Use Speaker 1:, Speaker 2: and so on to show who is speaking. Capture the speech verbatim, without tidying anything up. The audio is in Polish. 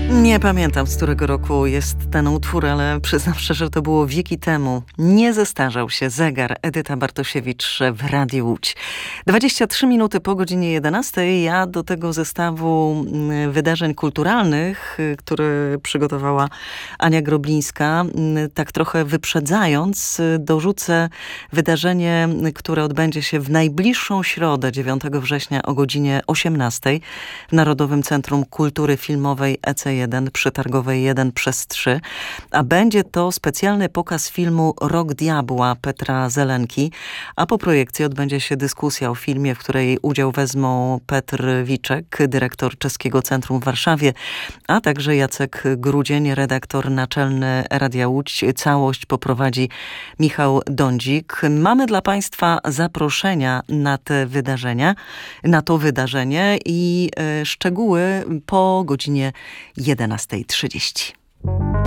Speaker 1: Nie pamiętam, z którego roku jest ten utwór, ale przyznam szczerze, że to było wieki temu. Nie zestarzał się zegar. Edyta Bartosiewicz w Radiu Łódź. dwadzieścia trzy minuty po godzinie jedenastej. Ja do tego zestawu wydarzeń kulturalnych, który przygotowała Ania Groblińska, tak trochę wyprzedzając, dorzucę wydarzenie, które odbędzie się w najbliższą środę, dziewiątego września o godzinie osiemnastej w Narodowym Centrum Kultury Filmowej E C jeden przy Targowej jeden przez trzy, a będzie to specjalny pokaz filmu Rok Diabła Petra Zelenki, a po projekcji odbędzie się dyskusja o filmie, w której udział wezmą Petr Wiczek, dyrektor Czeskiego Centrum w Warszawie, a także Jacek Grudzień, redaktor naczelny Radia Łódź. Całość poprowadzi Michał Dądzik. Mamy dla Państwa zaproszenia na te wydarzenia, na to wydarzenie i e, szczegóły po godzinie jedenastej trzydzieści.